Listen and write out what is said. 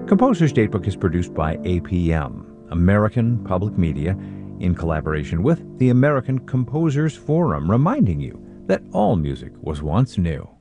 Composer's Datebook is produced by APM, American Public Media, in collaboration with the American Composers Forum, reminding you that all music was once new.